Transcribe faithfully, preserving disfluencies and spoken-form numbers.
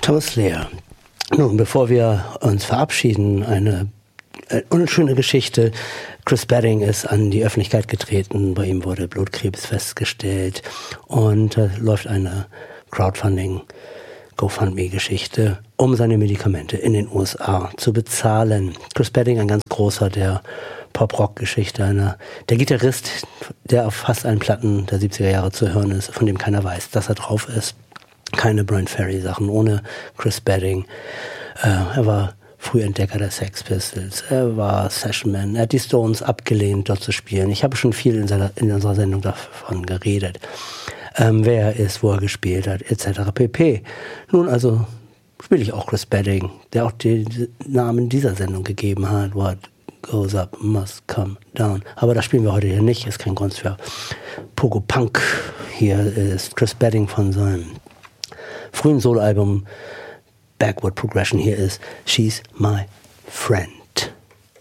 Thomas Lear. Nun, bevor wir uns verabschieden, eine äh, unschöne Geschichte. Chris Badding ist an die Öffentlichkeit getreten. Bei ihm wurde Blutkrebs festgestellt und äh, läuft eine Crowdfunding GoFundMe-Geschichte, um seine Medikamente in den U S A zu bezahlen. Chris Badding, ein ganz großer der Pop-Rock-Geschichte, einer, der Gitarrist, der auf fast allen Platten der siebziger Jahre zu hören ist, von dem keiner weiß, dass er drauf ist. Keine Bryan Ferry-Sachen ohne Chris Badding. Äh, er war Frühentdecker der Sex Pistols, er war Sessionman, er hat die Stones abgelehnt, dort zu spielen. Ich habe schon viel in, seiner, in unserer Sendung davon geredet. Ähm, wer er ist, wo er gespielt hat, et cetera pp. Nun, also spiele ich auch Chris Badding, der auch den Namen dieser Sendung gegeben hat. What goes up must come down. Aber das spielen wir heute hier nicht, ist kein Grund für Pogo Punk. Hier ist Chris Badding von seinem frühen Soloalbum Backward Progression. Hier ist She's My Friend.